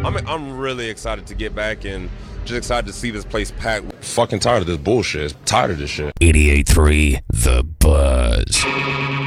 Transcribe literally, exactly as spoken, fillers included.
I'm I'm really excited to get back and just excited to see this place packed. Fucking tired of this bullshit. Tired of this shit. eighty-eight point three The Buzz.